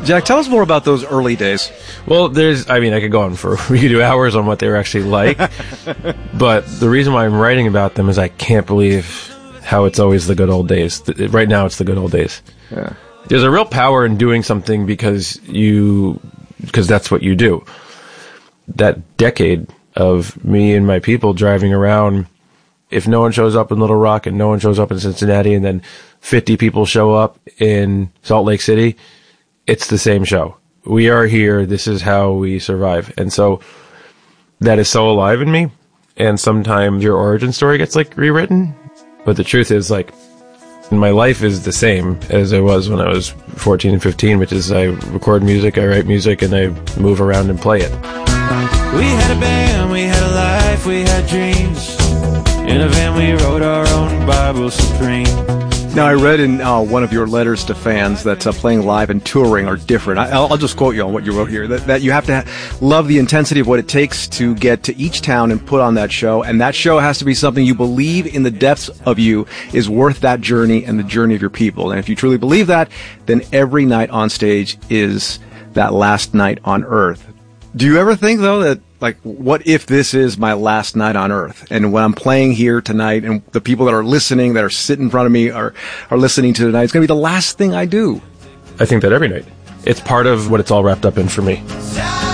Jack, tell us more about those early days. Well, I could go on we could do hours on what they were actually like. But the reason why I'm writing about them is I can't believe how it's always the good old days. Right now, it's the good old days. Yeah. There's a real power in doing something because that's what you do. That decade of me and my people driving around, if no one shows up in Little Rock and no one shows up in Cincinnati and then 50 people show up in Salt Lake City, it's the same show. We are here. This is how we survive. And so that is so alive in me. And sometimes your origin story gets rewritten. But the truth is my life is the same as it was when I was 14 and 15, which is I record music, I write music, and I move around and play it. We had a band, we had a life, we had dreams. In a van we wrote our own Bible Supreme. Now, I read in one of your letters to fans that playing live and touring are different. I'll just quote you on what you wrote here, that you have to love the intensity of what it takes to get to each town and put on that show, and that show has to be something you believe in the depths of you is worth that journey and the journey of your people. And if you truly believe that, then every night on stage is that last night on earth. Do you ever think, though, that what if this is my last night on earth? And when I'm playing here tonight and the people that are listening, that are sitting in front of me are listening to tonight, it's going to be the last thing I do. I think that every night. It's part of what it's all wrapped up in for me.